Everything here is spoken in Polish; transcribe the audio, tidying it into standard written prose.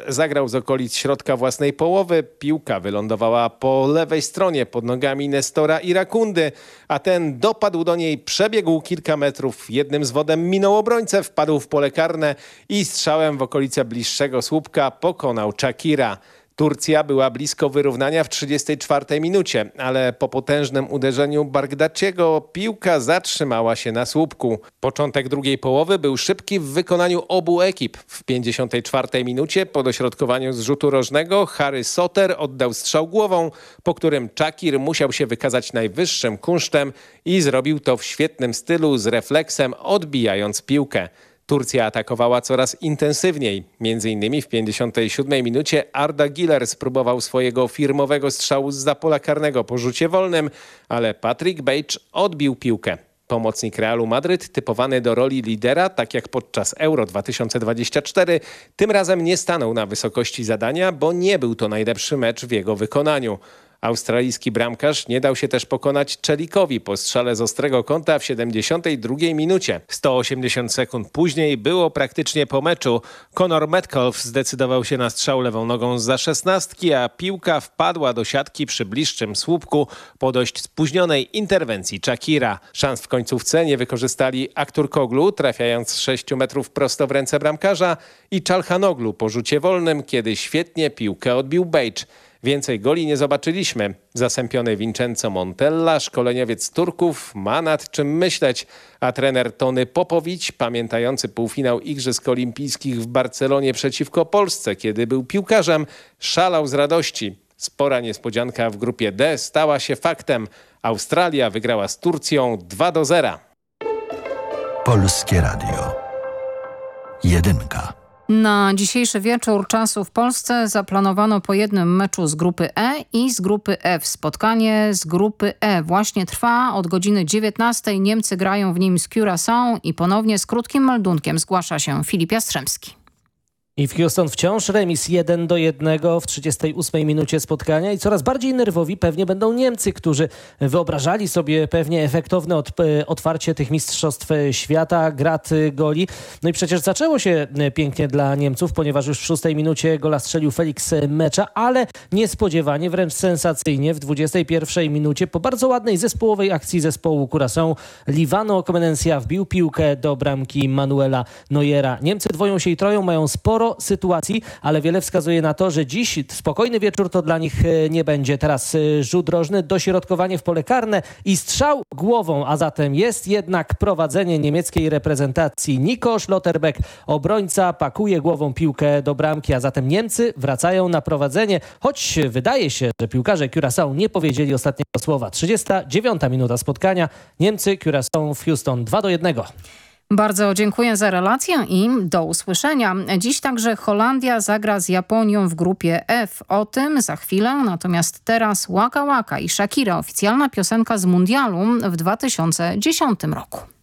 zagrał z okolic środka własnej połowy. Piłka wylądowała po lewej stronie pod nogami Nestora Irakundy, a ten dopadł do niej, przebiegł kilka metrów, jednym zwodem minął obrońcę, wpadł w pole karne i strzałem w okolice bliższego słupka pokonał Czakira. Turcja była blisko wyrównania w 34 minucie, ale po potężnym uderzeniu Bargdaciego piłka zatrzymała się na słupku. Początek drugiej połowy był szybki w wykonaniu obu ekip. W 54 minucie po dośrodkowaniu z rzutu rożnego Harry Soter oddał strzał głową, po którym Czakir musiał się wykazać najwyższym kunsztem i zrobił to w świetnym stylu z refleksem, odbijając piłkę. Turcja atakowała coraz intensywniej. Między innymi w 57 minucie Arda Güler spróbował swojego firmowego strzału zza pola karnego po rzucie wolnym, ale Patrick Bej odbił piłkę. Pomocnik Realu Madryt, typowany do roli lidera, tak jak podczas Euro 2024, tym razem nie stanął na wysokości zadania, bo nie był to najlepszy mecz w jego wykonaniu. Australijski bramkarz nie dał się też pokonać Czelikowi po strzale z ostrego kąta w 72 minucie. 180 sekund później było praktycznie po meczu. Conor Metcalfe zdecydował się na strzał lewą nogą zza 16, a piłka wpadła do siatki przy bliższym słupku po dość spóźnionej interwencji Czakira. Szans w końcówce nie wykorzystali Aktürkoğlu, trafiając z 6 metrów prosto w ręce bramkarza, i Çalhanoğlu po rzucie wolnym, kiedy świetnie piłkę odbił Bej. Więcej goli nie zobaczyliśmy. Zasępiony Vincenzo Montella, szkoleniowiec Turków, ma nad czym myśleć, a trener Tony Popović, pamiętający półfinał Igrzysk Olimpijskich w Barcelonie przeciwko Polsce, kiedy był piłkarzem, szalał z radości. Spora niespodzianka w grupie D stała się faktem. Australia wygrała z Turcją 2-0. Polskie Radio. Jedynka. Na dzisiejszy wieczór czasu w Polsce zaplanowano po jednym meczu z grupy E i z grupy F. Spotkanie z grupy E właśnie trwa od godziny 19. Niemcy grają w nim z Curaçao i ponownie z krótkim meldunkiem zgłasza się Filip Jastrzębski. I w Houston wciąż remis 1-1 w 38 minucie spotkania i coraz bardziej nerwowi pewnie będą Niemcy, którzy wyobrażali sobie pewnie efektowne otwarcie tych mistrzostw świata, grat goli. No i przecież zaczęło się pięknie dla Niemców, ponieważ już w 6 minucie gola strzelił Felix Mecza, ale niespodziewanie, wręcz sensacyjnie w 21 minucie po bardzo ładnej zespołowej akcji zespołu Curaçao Livano Comenencia wbił piłkę do bramki Manuela Neuera. Niemcy dwoją się i troją, mają sporo sytuacji, ale wiele wskazuje na to, że dziś spokojny wieczór to dla nich nie będzie. Teraz rzut rożny, dośrodkowanie w pole karne i strzał głową, a zatem jest jednak prowadzenie niemieckiej reprezentacji. Nico Schlotterbeck, obrońca, pakuje głową piłkę do bramki, a zatem Niemcy wracają na prowadzenie, choć wydaje się, że piłkarze Curaçao nie powiedzieli ostatniego słowa. 39 minuta spotkania. Niemcy Curaçao w Houston 2-1. Bardzo dziękuję za relację i do usłyszenia. Dziś także Holandia zagra z Japonią w grupie F. O tym za chwilę, natomiast teraz Waka Waka i Shakira, oficjalna piosenka z mundialu w 2010 roku.